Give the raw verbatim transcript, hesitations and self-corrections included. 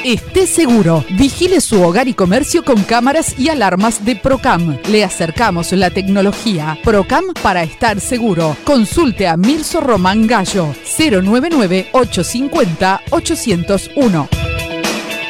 Esté seguro. Vigile su hogar y comercio con cámaras y alarmas de Procam. Le acercamos la tecnología. Procam para estar seguro. Consulte a Mirso Román Gallo. cero nueve nueve, ocho cinco cero, ocho cero uno.